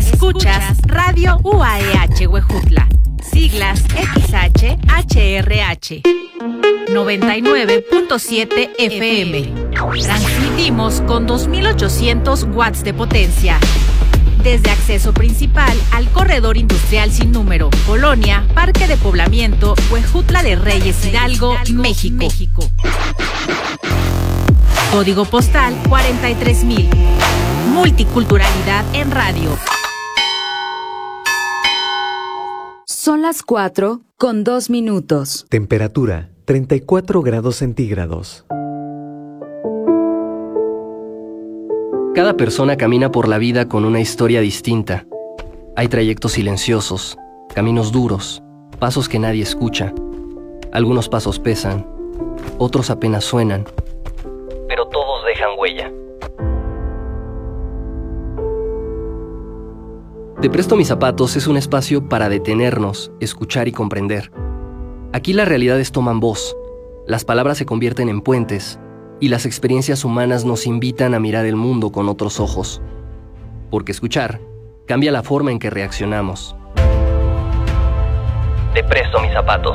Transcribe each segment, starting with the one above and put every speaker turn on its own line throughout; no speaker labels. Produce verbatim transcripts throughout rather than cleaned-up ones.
Escuchas Radio U A E H Huejutla, siglas X H H R H, noventa y nueve punto siete F M. Transmitimos con dos mil ochocientos watts de potencia. Desde acceso principal al corredor industrial sin número, Colonia, Parque de Poblamiento, Huejutla de Reyes, Hidalgo, México. México. Código postal cuarenta y tres mil. Multiculturalidad en radio.
Son las cuatro con dos minutos.
Temperatura treinta y cuatro grados centígrados.
Cada persona camina por la vida con una historia distinta. Hay trayectos silenciosos, caminos duros, pasos que nadie escucha. Algunos pasos pesan, otros apenas suenan, pero todos dejan huella. Te presto mis zapatos es un espacio para detenernos, escuchar y comprender. Aquí las realidades toman voz, las palabras se convierten en puentes, y las experiencias humanas nos invitan a mirar el mundo con otros ojos. Porque escuchar cambia la forma en que reaccionamos. Te presto mis zapatos.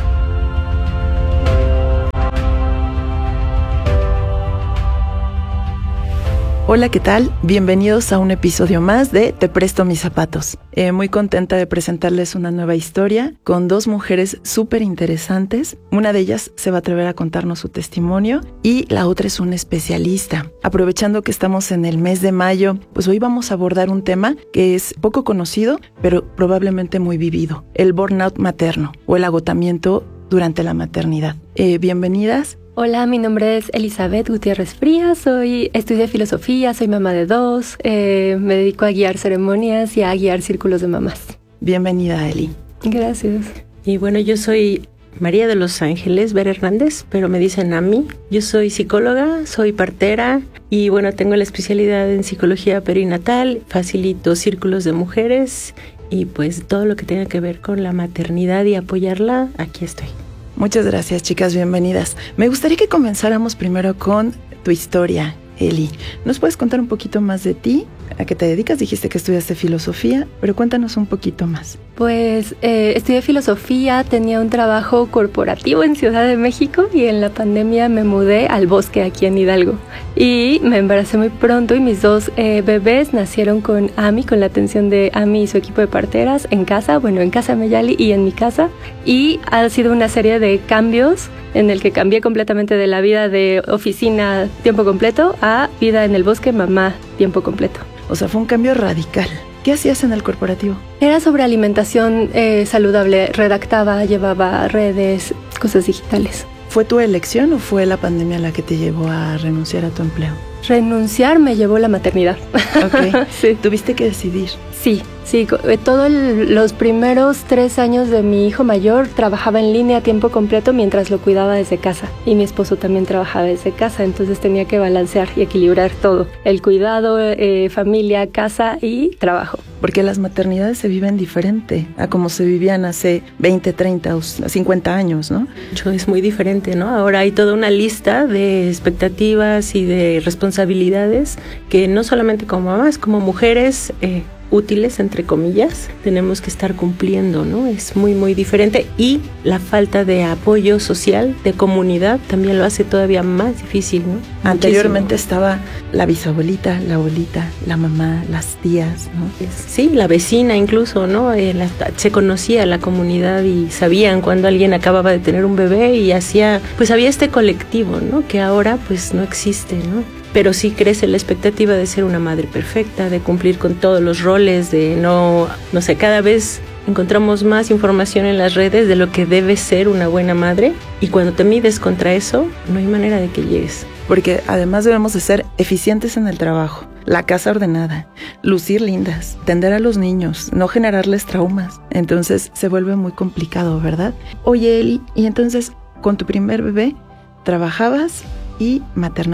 Hola, ¿qué tal? Bienvenidos a un episodio más de Te presto mis zapatos. Eh, muy contenta de presentarles una nueva historia con dos mujeres súper interesantes. Una de ellas se va a atrever a contarnos su testimonio y la otra es una especialista. Aprovechando que estamos en el mes de mayo, pues hoy vamos a abordar un tema que es poco conocido, pero probablemente muy vivido: el burnout materno o el agotamiento durante la maternidad. Eh, bienvenidas.
Hola, mi nombre es Elizabeth Gutiérrez Frías, soy, estudié filosofía, soy mamá de dos, eh, me dedico a guiar ceremonias y a guiar círculos de mamás.
Bienvenida, Eli.
Gracias.
Y bueno, yo soy María de los Ángeles Vera Hernández, pero me dicen a mí. Yo soy psicóloga, soy partera y bueno, tengo la especialidad en psicología perinatal, facilito círculos de mujeres y pues todo lo que tenga que ver con la maternidad y apoyarla, aquí estoy.
Muchas gracias, chicas, bienvenidas. Me gustaría que comenzáramos primero con tu historia, Eli. ¿Nos puedes contar un poquito más de ti? ¿A qué te dedicas? Dijiste que estudiaste filosofía, pero cuéntanos un poquito más.
Pues eh, estudié filosofía, tenía un trabajo corporativo en Ciudad de México y en la pandemia me mudé al bosque aquí en Hidalgo. Y me embaracé muy pronto y mis dos eh, bebés nacieron con Ami, con la atención de Ami y su equipo de parteras en casa, bueno, en casa Meyali y en mi casa. Y ha sido una serie de cambios en el que cambié completamente de la vida de oficina tiempo completo a vida en el bosque, mamá tiempo completo.
O sea, fue un cambio radical. ¿Qué hacías en el corporativo?
Era sobre alimentación eh, saludable, redactaba, llevaba redes, cosas digitales.
¿Fue tu elección o fue la pandemia la que te llevó a renunciar a tu empleo?
Renunciar me llevó la maternidad.
Ok,
sí.
¿Tuviste que decidir?
Sí, sí, todos los primeros tres años de mi hijo mayor trabajaba en línea a tiempo completo mientras lo cuidaba desde casa. Y mi esposo también trabajaba desde casa, entonces tenía que balancear y equilibrar todo. El cuidado, eh, familia, casa y trabajo.
Porque las maternidades se viven diferente a como se vivían hace veinte, treinta o cincuenta años, ¿no?
Es muy diferente, ¿no? Ahora hay toda una lista de expectativas y de responsabilidades que no solamente como mamás, como mujeres eh, útiles, entre comillas, tenemos que estar cumpliendo, ¿no? Es muy, muy diferente y la falta de apoyo social, de comunidad, también lo hace todavía más difícil, ¿no?
Anteriormente Muchísimo. Estaba la bisabuelita, la abuelita, la mamá, las tías, ¿no?
Sí, la vecina incluso, ¿no? Eh, la, se conocía la comunidad y sabían cuando alguien acababa de tener un bebé y hacía, pues había este colectivo, ¿no? Que ahora pues no existe, ¿no? Pero sí crece la expectativa de ser una madre perfecta, de cumplir con todos los roles, de no, no sé, cada vez encontramos más información en las redes de lo que debe ser una buena madre y cuando te mides contra eso, no hay manera de que llegues.
Porque además debemos de ser eficientes en el trabajo, la casa ordenada, lucir lindas, atender a los niños, no generarles traumas. Entonces se vuelve muy complicado, ¿verdad? Oye, Eli, y entonces con tu primer bebé trabajabas y maternabas.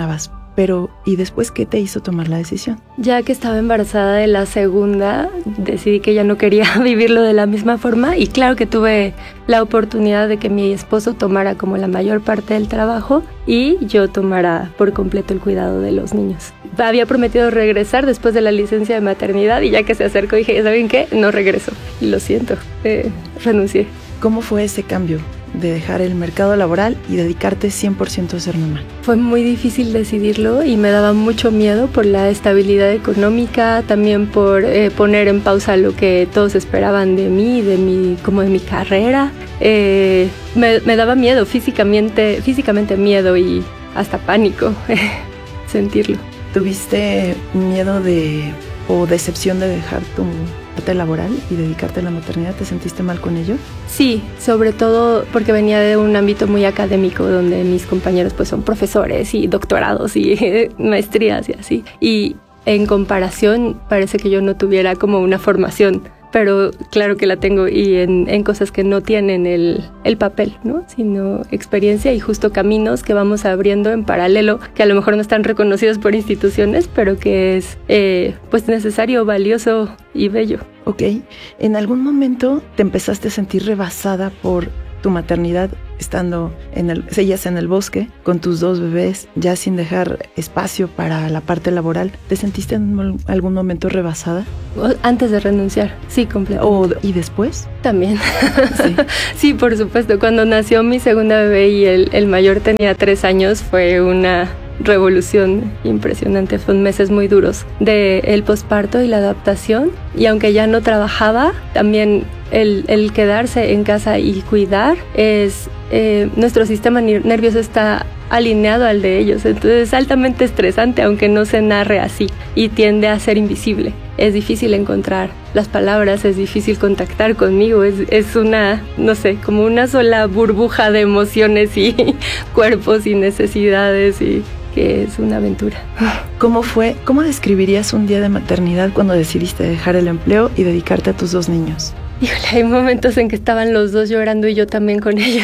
Pero, ¿y después qué te hizo tomar la decisión?
Ya que estaba embarazada de la segunda, decidí que ya no quería vivirlo de la misma forma y claro que tuve la oportunidad de que mi esposo tomara como la mayor parte del trabajo y yo tomara por completo el cuidado de los niños. Había prometido regresar después de la licencia de maternidad y ya que se acercó dije, ¿saben qué? No regreso. Y lo siento, eh, renuncié.
¿Cómo fue ese cambio de dejar el mercado laboral y dedicarte cien por ciento a ser mamá?
Fue muy difícil decidirlo y me daba mucho miedo por la estabilidad económica, también por eh, poner en pausa lo que todos esperaban de mí, de mi, como de mi carrera. Eh, me, me daba miedo, físicamente, físicamente miedo y hasta pánico sentirlo.
¿Tuviste miedo de o decepción de dejar tu parte laboral y dedicarte a la maternidad? ¿Te sentiste mal con ello?
Sí, sobre todo porque venía de un ámbito muy académico donde mis compañeros pues son profesores y doctorados y maestrías y así. Y en comparación parece que yo no tuviera como una formación, pero claro que la tengo y en, en cosas que no tienen el, el papel, ¿no? Sino experiencia y justo caminos que vamos abriendo en paralelo, que a lo mejor no están reconocidos por instituciones, pero que es eh, pues necesario, valioso y bello.
Ok, ¿en algún momento te empezaste a sentir rebasada por tu maternidad estando en el, seguías en el bosque con tus dos bebés, ya sin dejar espacio para la parte laboral? ¿Te sentiste en algún momento rebasada?
Antes de renunciar, sí, completamente.
¿O, ¿Y después?
También.
Sí.
Sí, por supuesto. Cuando nació mi segunda bebé y el, el mayor tenía tres años, fue una revolución impresionante. Fueron meses muy duros del posparto y la adaptación. Y aunque ya no trabajaba, también el, el quedarse en casa y cuidar es... Eh, nuestro sistema nervioso está alineado al de ellos, entonces es altamente estresante aunque no se narre así y tiende a ser invisible. Es difícil encontrar las palabras, es difícil contactar conmigo, es, es una, no sé, como una sola burbuja de emociones y cuerpos y necesidades y que es una aventura.
¿Cómo fue? ¿Cómo describirías un día de maternidad cuando decidiste dejar el empleo y dedicarte a tus dos niños?
Híjole, hay momentos en que estaban los dos llorando y yo también con ellos.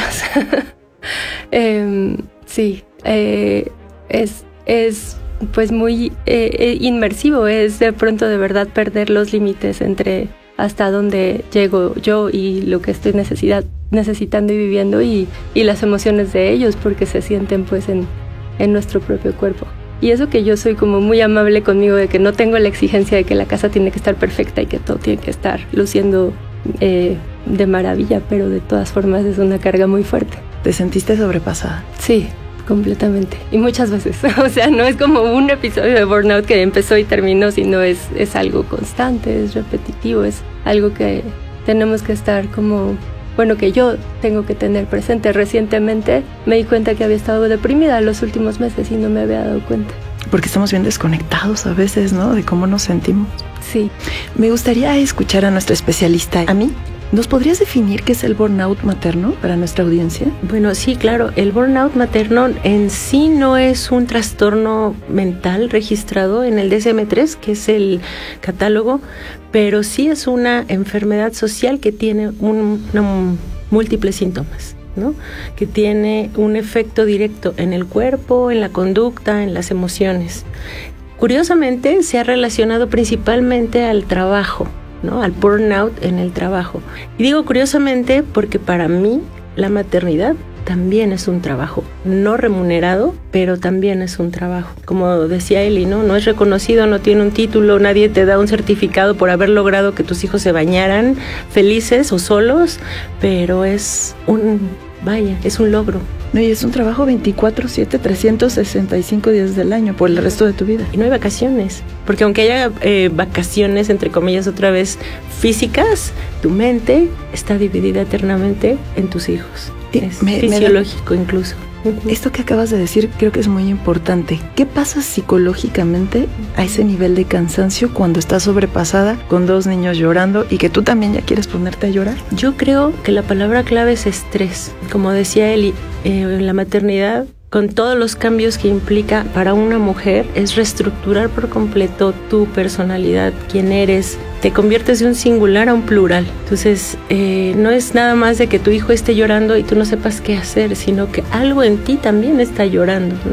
eh, sí, eh, es, es pues muy eh, inmersivo, es de pronto de verdad perder los límites entre hasta dónde llego yo y lo que estoy necesidad, necesitando y viviendo y, y las emociones de ellos porque se sienten pues en, en nuestro propio cuerpo. Y eso que yo soy como muy amable conmigo de que no tengo la exigencia de que la casa tiene que estar perfecta y que todo tiene que estar luciendo Eh, de maravilla, pero de todas formas es una carga muy fuerte.
¿Te sentiste sobrepasada?
Sí, completamente. Y muchas veces. O sea, no es como un episodio de burnout que empezó y terminó, sino es, es algo constante, es repetitivo, es algo que tenemos que estar como... Bueno, que yo tengo que tener presente. Recientemente me di cuenta que había estado deprimida los últimos meses y no me había dado cuenta.
Porque estamos bien desconectados a veces, ¿no? De cómo nos sentimos.
Sí.
Me gustaría escuchar a nuestra especialista. A mí, ¿nos podrías definir qué es el burnout materno para nuestra audiencia?
Bueno, sí, claro. El burnout materno en sí no es un trastorno mental registrado en el D S M tres, que es el catálogo, pero sí es una enfermedad social que tiene un, una, múltiples síntomas, ¿no? Que tiene un efecto directo en el cuerpo, en la conducta, en las emociones. Curiosamente, se ha relacionado principalmente al trabajo, ¿no? Al burnout en el trabajo. Y digo curiosamente porque para mí la maternidad también es un trabajo, no remunerado, pero también es un trabajo. Como decía Eli, ¿no? No es reconocido, no tiene un título, nadie te da un certificado por haber logrado que tus hijos se bañaran felices o solos, pero es un, vaya, es un logro.
No, y es un trabajo veinticuatro siete, trescientos sesenta y cinco días del año, por el resto de tu vida.
Y no hay vacaciones, porque aunque haya eh, vacaciones, entre comillas, otra vez físicas, tu mente está dividida eternamente en tus hijos. Es me, fisiológico me da... incluso.
Esto que acabas de decir creo que es muy importante. ¿Qué pasa psicológicamente a ese nivel de cansancio cuando estás sobrepasada con dos niños llorando y que tú también ya quieres ponerte a llorar?
Yo creo que la palabra clave es estrés. Como decía Eli, eh, la maternidad, con todos los cambios que implica para una mujer, es reestructurar por completo tu personalidad, quién eres. Te conviertes de un singular a un plural. Entonces, eh, no es nada más de que tu hijo esté llorando y tú no sepas qué hacer, sino que algo en ti también está llorando, ¿no?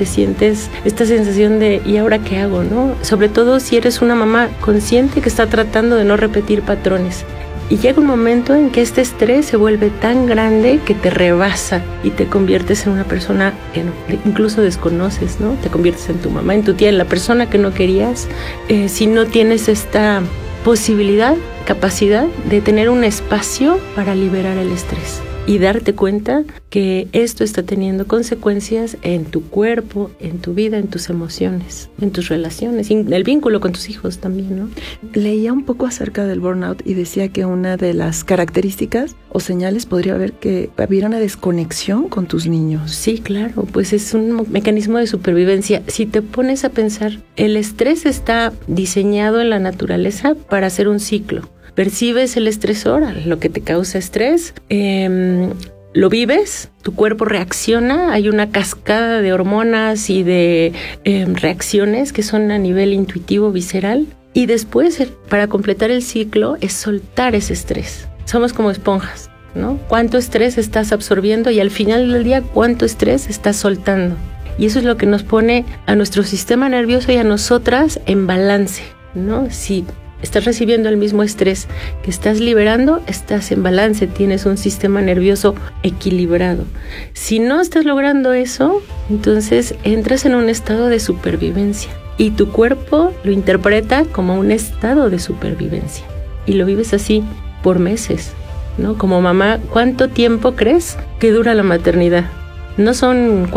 te sientes esta sensación de ¿y ahora qué hago?, ¿no? Sobre todo si eres una mamá consciente que está tratando de no repetir patrones. Y llega un momento en que este estrés se vuelve tan grande que te rebasa y te conviertes en una persona que no, incluso desconoces, ¿no? Te conviertes en tu mamá, en tu tía, en la persona que no querías, eh, si no tienes esta posibilidad, capacidad de tener un espacio para liberar el estrés y darte cuenta que esto está teniendo consecuencias en tu cuerpo, en tu vida, en tus emociones, en tus relaciones, en el vínculo con tus hijos también, ¿no?
Leía un poco acerca del burnout y decía que una de las características o señales podría haber que hubiera una desconexión con tus niños.
Sí, claro, pues es un mecanismo de supervivencia. Si te pones a pensar, el estrés está diseñado en la naturaleza para hacer un ciclo. Percibes el estresor, lo que te causa estrés, eh, lo vives, tu cuerpo reacciona, hay una cascada de hormonas y de eh, reacciones que son a nivel intuitivo, visceral, y después, para completar el ciclo, es soltar ese estrés. Somos como esponjas, ¿no? ¿Cuánto estrés estás absorbiendo? Y al final del día, ¿cuánto estrés estás soltando? Y eso es lo que nos pone a nuestro sistema nervioso y a nosotras en balance, ¿no? Si estás recibiendo el mismo estrés que estás liberando, estás en balance, tienes un sistema nervioso equilibrado. Si no estás logrando eso, entonces entras en un estado de supervivencia y tu cuerpo lo interpreta como un estado de supervivencia y lo vives así por meses, ¿no? Como mamá, ¿cuánto tiempo crees que dura la maternidad? No son